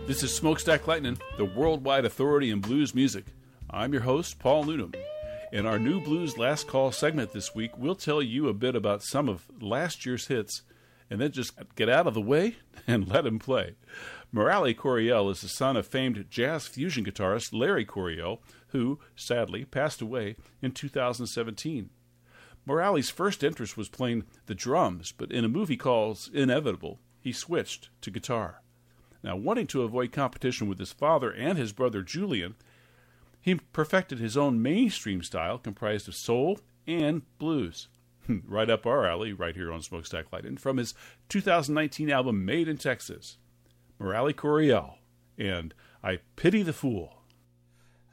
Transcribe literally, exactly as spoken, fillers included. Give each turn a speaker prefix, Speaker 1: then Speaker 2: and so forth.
Speaker 1: This is Smokestack Lightning, the worldwide authority in blues music. I'm your host, Paul Newnham. In our new Blues Last Call segment this week, we'll tell you a bit about some of last year's hits, and then just get out of the way and let him play. Murali Coryell is the son of famed jazz fusion guitarist Larry Coryell, who, sadly, passed away in two thousand seventeen. Murali's first interest was playing the drums, but in a movie called Inevitable, he switched to guitar. Now, wanting to avoid competition with his father and his brother Julian, he perfected his own mainstream style comprised of soul and blues. Right up our alley, right here on Smokestack Lightning, from his two thousand nineteen album Made in Texas. Murali Coryell and I Pity the Fool.